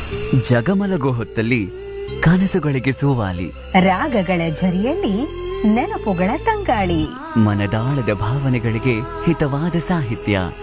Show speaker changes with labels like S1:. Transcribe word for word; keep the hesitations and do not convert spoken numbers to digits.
S1: ಜಗಮಲಗೋ ಹೊತ್ತಲ್ಲಿ ಕನಸುಗಳಿಗೆ ಸೋವಾಲಿ,
S2: ರಾಗಗಳ ಝರಿಯಲ್ಲಿ ನೆನಪುಗಳ ತಂಗಾಳಿ,
S1: ಮನದಾಳದ ಭಾವನೆಗಳಿಗೆ ಹಿತವಾದ ಸಾಹಿತ್ಯ.